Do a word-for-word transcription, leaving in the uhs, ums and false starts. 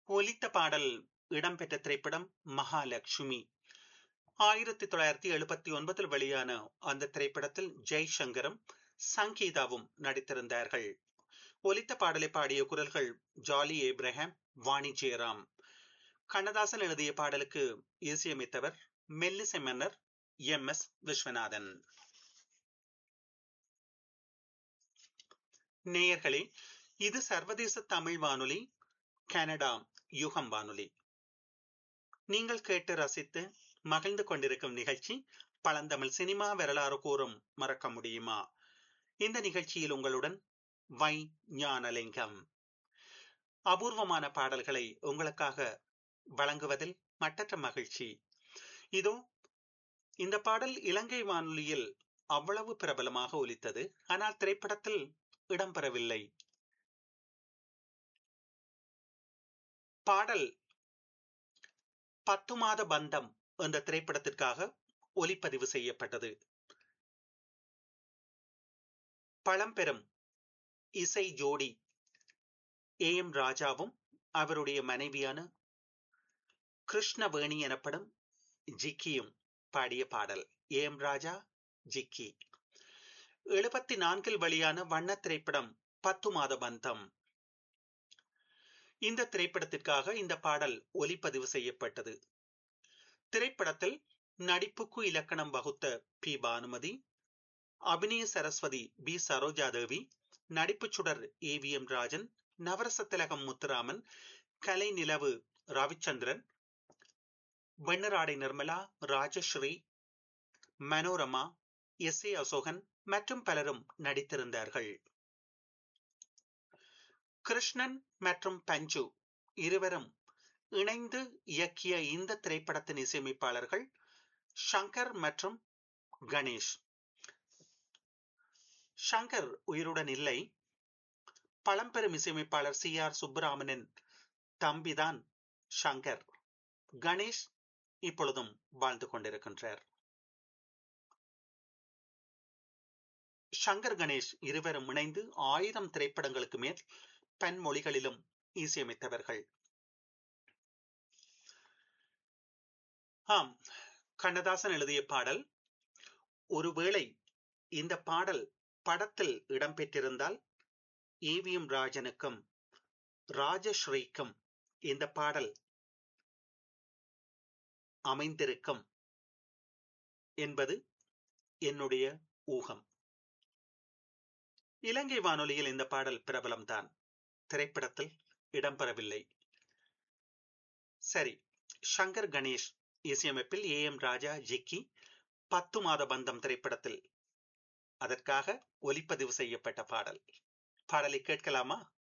ஒலித்த பாடல் இடம்பெற்ற திரைப்படம் மகாலட்சுமி. ஆயிரத்தி தொள்ளாயிரத்தி எழுபத்தி ஒன்பதில் வெளியான அந்த திரைப்படத்தில் ஜெய்சங்கரும் சங்கீதாவும் நடித்திருந்தார்கள். ஒலித்த பாடலை பாடிய குரல்கள் ஜாலி ஏப்ரஹாம், வாணி ஜெயராம். கண்ணதாசன் எழுதிய பாடலுக்கு இசையமைத்தவர் மெல்லிசை மன்னர் எம் எஸ் விஸ்வநாதன். நேயர்களே, இது சர்வதேச தமிழ் வானொலி, கனடா யுகம் வானொலி. நீங்கள் கேட்டு ரசித்து மகிழ்ந்து கொண்டிருக்கும் நிகழ்ச்சி பழந்தமிழ் சினிமா வரலாறு கூறும் மறக்க முடியுமா? இந்த நிகழ்ச்சியில் உங்களுடன் வை ஞானலிங்கம். அபூர்வமான பாடல்களை உங்களுக்காக வழங்குவதில் மட்டற்ற மகிழ்ச்சி. இதோ இந்த பாடல் இலங்கை வானொலியில் அவ்வளவு பிரபலமாக ஒலித்தது, ஆனால் திரைப்படத்தில் இடம்பெறவில்லை. பாடல் பத்து மாத பந்தம் என்ற திரைப்படத்திற்காக ஒலிப்பதிவு செய்யப்பட்டது. பழம்பெரும் இசை ஜோடி ஏ எம் ராஜாவும் அவருடைய மனைவியான கிருஷ்ணவேணி எனப்படும் ஜிக்கியும் பாடிய பாடல். ஏ எம் ராஜா, ஜிக்கி. எழுபத்தி நான்கில் வெளியான வண்ண திரைப்படம் பத்து மாத பந்தம். இந்த திரைப்படத்திற்காக இந்த பாடல் ஒலிப்பதிவு செய்யப்பட்டது. திரைப்படத்தில் நடிப்புக்கு இலக்கணம் வகுத்த பி பானுமதி, அபிநய சரஸ்வதி பி சரோஜாதேவி, நடிப்பு சுடர் ஏ வி எம் ராஜன், நவரச திலகம் முத்துராமன், கலை நிலவு ரவிச்சந்திரன், வெண்ணராடை நிர்மலா, ராஜஸ்ரீ, மனோரமா, எஸ் ஏ அசோகன் மற்றும் பலரும் நடித்திருந்தார்கள். கிருஷ்ணன் மற்றும் பஞ்சு இருவரும் இணைந்து இயக்கிய இந்த திரைப்படத்தின் இசையமைப்பாளர்கள் சங்கர் மற்றும் கணேஷ். சங்கர் உயிருடன் இல்லை. பழம்பெரும் இசையமைப்பாளர் சி ஆர் சுப்பராமனின் தம்பிதான் சங்கர். கணேஷ் இப்பொழுதும் வாழ்ந்து கொண்டிருக்கின்றார். சங்கர் கணேஷ் இருவரும் இணைந்து ஆயிரம் திரைப்படங்களுக்கு மேல் பன்மொழிகளிலும் இசையமைத்தவர்கள். ஆம், கண்ணதாசன் எழுதிய பாடல். ஒருவேளை இந்த பாடல் படத்தில் இடம்பெற்றிருந்தால் ஏ வி எம் ராஜனுக்கும் ராஜஸ்ரீக்கும் இந்த பாடல் அமைந்திருக்கும் என்பது என்னுடைய ஊகம். இலங்கை வானொலியில் இந்த பாடல் பிரபலம்தான், திரைப்படத்தில் இடம்பெறவில்லை. சரி, சங்கர் கணேஷ் இசையமைப்பில் ஏ எம் ராஜா, ஜிக்கி, பத்து மாத பந்தம் திரைப்படத்தில் அதற்காக ஒலிப்பதிவு செய்யப்பட்ட பாடல். பாடலை கேட்கலாமா?